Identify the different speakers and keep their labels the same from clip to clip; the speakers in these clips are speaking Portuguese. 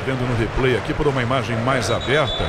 Speaker 1: vendo no replay aqui por uma imagem mais aberta.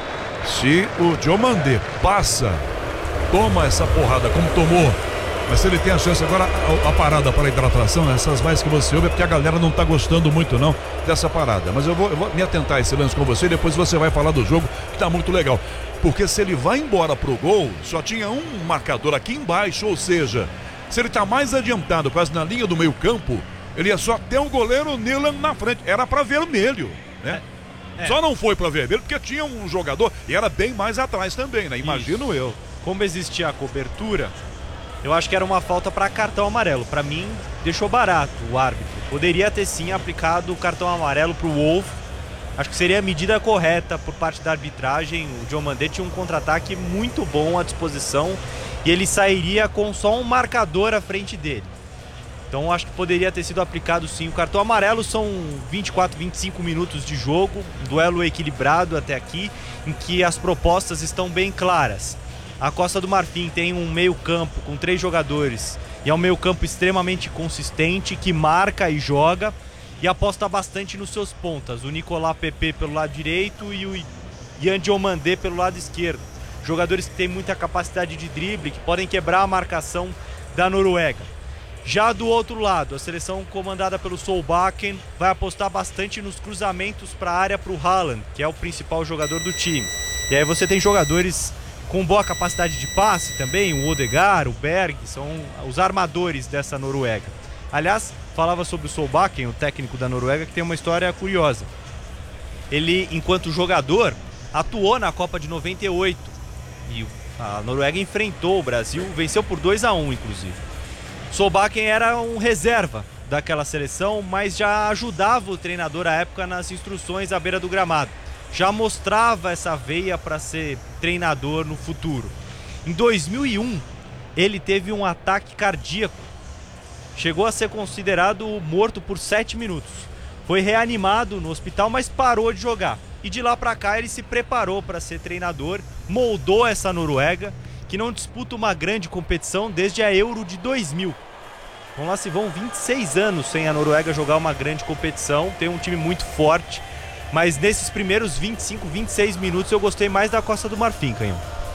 Speaker 1: Se o Diomandé passa, toma essa porrada como tomou, mas se ele tem a chance agora, a parada para a hidratação, essas vozes que você ouve é porque a galera não está gostando muito não dessa parada, mas eu vou me atentar a esse lance com você e depois você vai falar do jogo que está muito legal, porque se ele vai embora pro gol, só tinha um marcador aqui embaixo, ou seja, se ele está mais adiantado, quase na linha do meio campo, ele ia só ter o goleiro Nilan na frente, era para vermelho, né? Só não foi para vermelho porque tinha um jogador e era bem mais atrás também, né? Imagino eu.
Speaker 2: Como existia a cobertura, eu acho que era uma falta para cartão amarelo. Para mim, deixou barato o árbitro. Poderia ter sim aplicado o cartão amarelo para o Wolf. Acho que seria a medida correta por parte da arbitragem. O Diomandé tinha um contra-ataque muito bom à disposição e ele sairia com só um marcador à frente dele. Então acho que poderia ter sido aplicado sim o cartão amarelo. São 24, 25 minutos de jogo, um duelo equilibrado até aqui, em que as propostas estão bem claras. A Costa do Marfim tem um meio campo com 3 jogadores e é um meio campo extremamente consistente, que marca e joga e aposta bastante nos seus pontas. O Nicolas Pepe pelo lado direito e o Yan Diomandé pelo lado esquerdo. Jogadores que têm muita capacidade de drible, que podem quebrar a marcação da Noruega. Já do outro lado, a seleção comandada pelo Solbakken vai apostar bastante nos cruzamentos para a área para o Haaland, que é o principal jogador do time. E aí você tem jogadores com boa capacidade de passe também, o Odegaard, o Berg, são os armadores dessa Noruega. Aliás, falava sobre o Solbakken, o técnico da Noruega, que tem uma história curiosa. Ele, enquanto jogador, atuou na Copa de 98 e a Noruega enfrentou o Brasil, venceu por 2-1 inclusive. Solbakken era um reserva daquela seleção, mas já ajudava o treinador à época nas instruções à beira do gramado. Já mostrava essa veia para ser treinador no futuro. Em 2001, ele teve um ataque cardíaco. Chegou a ser considerado morto por 7 minutos. Foi reanimado no hospital, mas parou de jogar. E de lá para cá ele se preparou para ser treinador, moldou essa Noruega, que não disputa uma grande competição desde a Euro de 2000. Então lá se vão 26 anos sem a Noruega jogar uma grande competição. Tem um time muito forte. Mas nesses primeiros 25, 26 minutos eu gostei mais da Costa do Marfim, Canhão.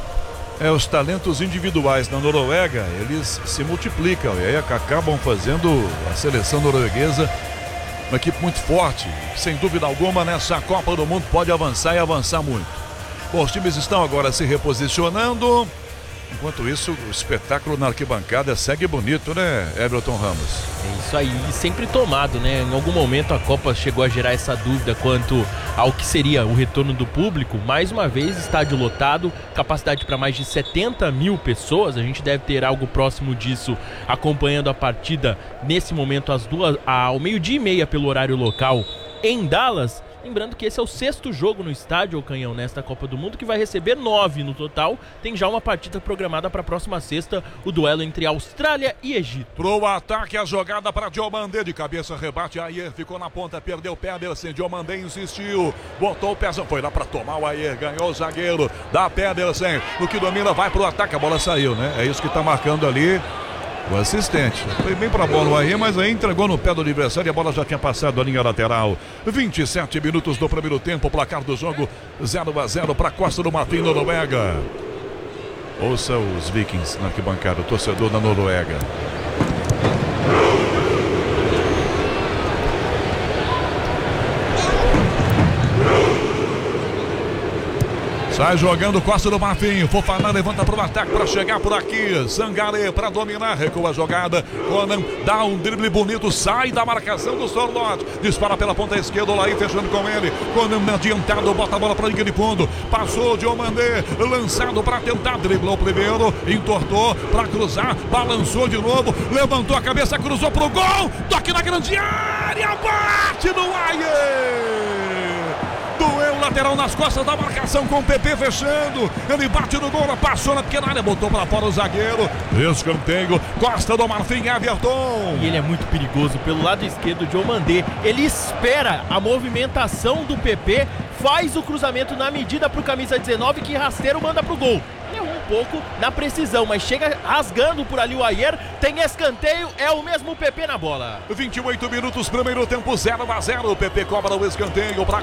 Speaker 1: Os talentos individuais na Noruega, eles se multiplicam e aí acabam fazendo a seleção norueguesa uma equipe muito forte. Sem dúvida alguma, nessa Copa do Mundo pode avançar e avançar muito. Bom, os times estão agora se reposicionando. Enquanto isso, o espetáculo na arquibancada segue bonito, né, Everton Ramos?
Speaker 3: É isso aí, e sempre tomado, né? Em algum momento a Copa chegou a gerar essa dúvida quanto ao que seria o retorno do público. Mais uma vez, estádio lotado, capacidade para mais de 70 mil pessoas. A gente deve ter algo próximo disso acompanhando a partida nesse momento ao 12:30 pelo horário local em Dallas. Lembrando que esse é o 6º jogo no estádio, o Canhão, nesta Copa do Mundo, que vai receber 9 no total. Tem já uma partida programada para a próxima sexta, o duelo entre Austrália e Egito.
Speaker 1: Pro ataque, a jogada para Diomandé, de cabeça, rebate, Ayer ficou na ponta, perdeu o Pedersen, Diomandé insistiu, botou o pezão, foi lá para tomar o Ayer, ganhou o zagueiro da Pedersen, o que domina, vai pro ataque, a bola saiu, né? É isso que tá marcando ali o assistente. Foi bem pra bola aí, mas aí entregou no pé do adversário e a bola já tinha passado a linha lateral. 27 minutos do primeiro tempo, placar do jogo 0-0 para Costa do Marfim, Noruega. Ouça os Vikings na arquibancada, o torcedor da Noruega. Sai jogando Costa do Marfim. Fofana levanta para o ataque para chegar por aqui. Sangaré para dominar. Recua a jogada. Conan dá um drible bonito. Sai da marcação do Sorloth. Dispara pela ponta esquerda. O Laí fechando com ele. Conan adiantado. Bota a bola para a linha de fundo. Passou Diomandé. Lançado para tentar. Driblou primeiro. Entortou para cruzar. Balançou de novo. Levantou a cabeça. Cruzou para o gol. Toque na grande área. Bate no Ayer. Duelo lateral nas costas da marcação com o PP fechando. Ele bate no gol, passou na pequena área, botou para fora o zagueiro. Escanteio, Costa do Marfim, Everton.
Speaker 3: E ele é muito perigoso pelo lado esquerdo, Diomandé. Ele espera a movimentação do PP, faz o cruzamento na medida para o camisa 19, que rasteiro manda para o gol. Errou um pouco na precisão, mas chega rasgando por ali o Ayer. Tem escanteio, é o mesmo PP na bola.
Speaker 1: 28 minutos, primeiro tempo, 0-0. O PP cobra o escanteio para